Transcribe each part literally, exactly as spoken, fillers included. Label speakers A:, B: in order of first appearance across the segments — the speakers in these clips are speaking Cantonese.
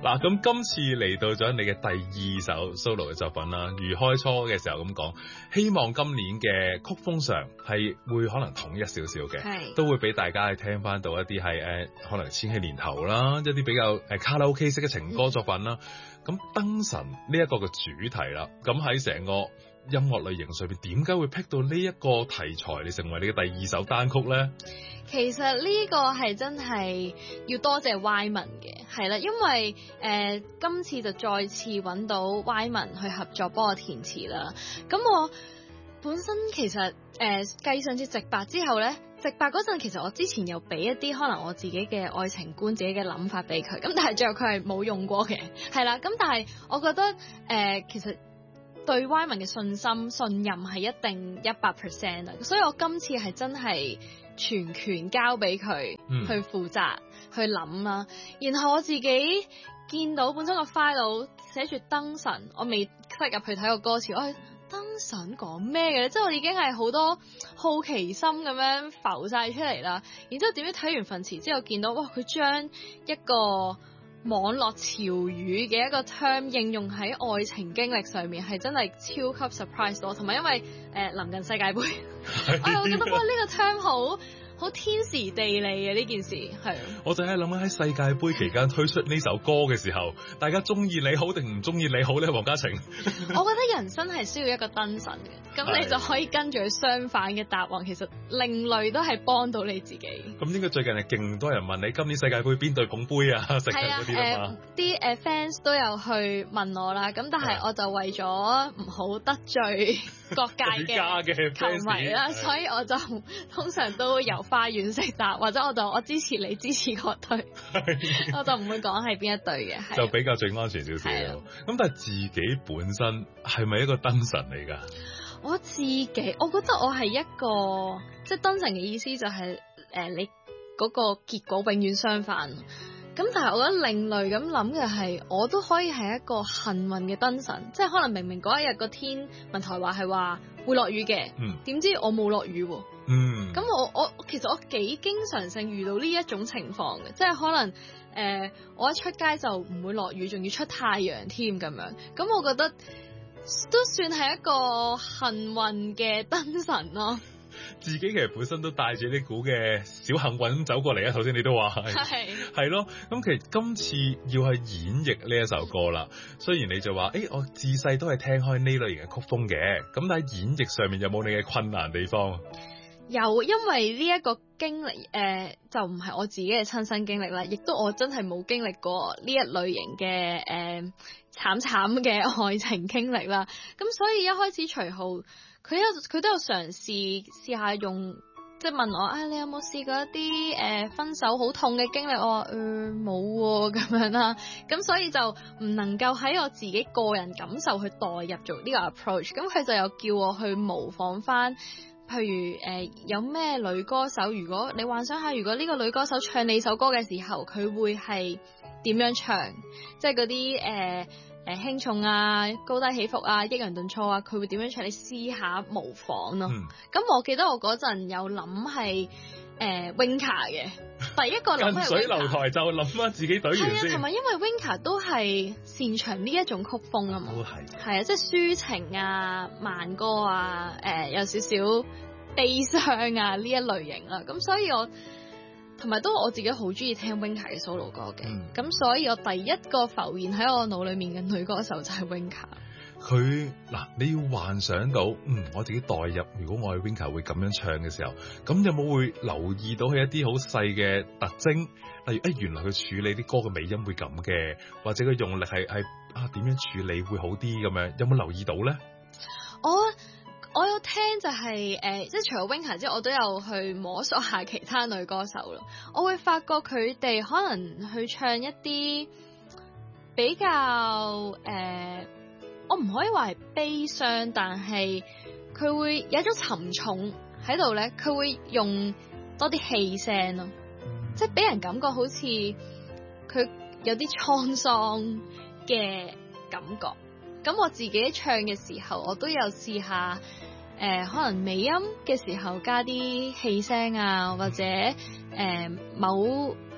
A: 嗱，咁今次嚟到咗你嘅第二首 solo 嘅作品啦，如開初嘅時候咁講，希望今年嘅曲風上係會可能統一少少嘅，都會俾大家去聽翻到一啲係誒可能千禧年頭啦，一啲比較誒卡拉 OK 式嘅情歌作品啦。咁燈神呢一個嘅主題啦，咁喺成個音樂類型上邊，點解會 pick 到呢一個題材嚟成為你嘅第二首單曲咧？
B: 其實呢個係真係要多謝 Wyman 嘅，係啦，因為誒、呃、今次就再次揾到 Wyman 去合作幫我填詞啦。咁我本身其實誒繼上次直白之後呢，直白嗰陣其實我之前又俾一啲可能我自己嘅愛情觀、自己嘅諗法俾佢，咁但係最後佢係冇用過嘅，係啦。咁但係我覺得誒、呃、其實對 Wyman 嘅信心、信任係一定一百 percent 啊，所以我今次係真係全權交俾佢去負責、嗯、去諗啦。然後我自己見到本身個 file 寫住燈神，我未塞入去睇個歌詞，我係燈神講咩嘅咧？即係我已經係好多好奇心咁樣浮晒出嚟啦。然之後點知睇完份詞之後，見到哇，佢將一個網絡潮語嘅一個 term 應用喺愛情經歷上面，係真係超級 surprise 到我。同埋因為誒、呃、臨近世界盃，我又覺得哇呢、呢個 term 好好天時地利嘅呢件事係。我就係諗緊喺世界盃期間推出呢首歌嘅時候，大家中意你好定唔中意你好咧？黃嘉晴，我覺得人生係需要一個燈神嘅，咁你就可以跟住佢相反嘅答案，其實另類都係幫到你自己。咁應該最近係勁多人問你今年世界盃邊隊捧杯啊？係啊，誒啲誒 fans 都有去問我啦，咁但係我就為咗唔好得罪各界嘅球迷啦，所以我就通常都由花園式答，或者我就我支持你支持嗰隊，我就唔會講係邊一隊嘅，就比較最安全少少。咁但係自己本身係咪一個燈神嚟㗎？我自己，我覺得我係一個即係燈神嘅意思就係、是、誒、呃、你嗰個結果永遠相反。咁但係我覺得另類咁諗嘅係，我都可以係一個幸運嘅燈神，即係可能明明嗰一日個天文台話係話會落雨嘅，點、嗯、知我冇落雨喎。嗯，咁我我其實我幾經常性遇到呢一種情況嘅，即係可能誒、呃、我一出街就唔會落雨，仲要出太陽添咁樣。咁我覺得都算係一個幸運嘅燈神咯。自己其實本身都帶住呢股嘅小幸運走過嚟啊！頭先你都話係係咯，咁其實今次要去演繹呢一首歌啦。雖然你就話誒、欸，我自細都係聽開呢類型嘅曲風嘅，咁但係演繹上面有冇你嘅困難地方？有，因為呢一個經歷誒、呃，就唔係我自己嘅親身經歷啦，亦都我真係冇經歷過呢一類型嘅誒慘慘嘅愛情經歷啦。咁所以一開始徐浩佢有佢都有嘗試試下用，即係問我啊，你有冇試過一啲誒、呃、分手好痛嘅經歷？我話誒冇咁樣啦。咁所以就唔能夠喺我自己個人感受去代入做呢個 approach。咁佢就有叫我去模仿翻。譬如誒、呃、有咩女歌手，如果你幻想下，如果呢個女歌手唱你首歌嘅時候，佢會係點樣唱？即係嗰啲誒誒輕重啊、高低起伏啊、抑揚頓挫啊，佢會點樣唱？你試下模仿咯。咁、嗯、我記得我嗰陣有諗係誒 Winka 嘅，第一個諗係近水樓台就諗翻自己隊員先。係啊，同埋因為 Winka 都係擅長呢一種曲風啊嘛，都係係啊，即係抒情啊、慢歌啊、誒、呃、有少少悲傷啊呢一類型啦。咁所以我同埋都我自己好中意聽 Winka 嘅 solo 歌嘅，咁、嗯、所以我第一個浮現喺我腦裏面嘅女歌手就係 Winka。佢嗱，你要幻想到，嗯，我自己代入，如果我係 Winka 會咁樣唱嘅時候，咁有冇會留意到佢一啲好細嘅特徵？例如，誒、哎，原來佢處理啲歌嘅尾音會咁嘅，或者佢用力係係啊點樣處理會好啲咁樣？有冇留意到咧？我我有聽就係、是、誒、呃，即係除咗 Winka 之外，我都有去摸索下其他女歌手咯。我會發覺佢哋可能去唱一啲比較誒。呃我唔可以話係悲傷，但係佢會有一種沉重喺度咧，佢會用多啲氣聲咯，即係俾人感覺好似佢有啲滄桑嘅感覺。咁我自己唱嘅時候，我都有試下誒、呃，可能尾音嘅時候加啲氣聲啊，或者誒、呃、某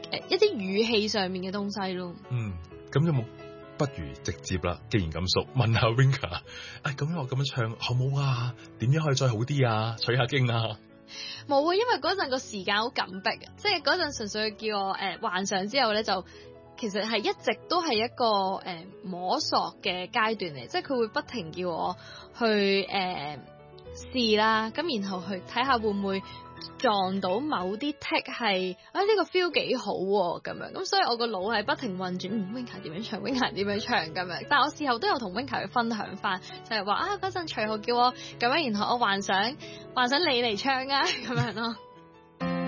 B: 誒一啲語氣上面嘅東西咯。
A: 嗯，咁有冇不如直接啦？既然咁熟，問下 Winka， 哎咁我咁樣唱好冇啊？點樣可以再好啲啊？取下經啊？
B: 冇啊，因為嗰陣個時間好緊迫，即係嗰陣純粹叫我誒、呃、幻想之後咧，就其實係一直都係一個誒、呃、摸索嘅階段嚟，即係佢會不停叫我去誒試、呃、啦，咁然後去睇下會唔會撞到某啲 take 係啊呢、呢個 feel 幾好喎咁樣，咁所以我個腦係不停運轉、嗯、Winka 點樣唱 Winka 點樣唱咁樣，但係我事後都有同 Winka 去分享翻，就係話啊嗰陣徐浩叫我咁樣，然後我幻想幻想你嚟唱啊咁樣咯。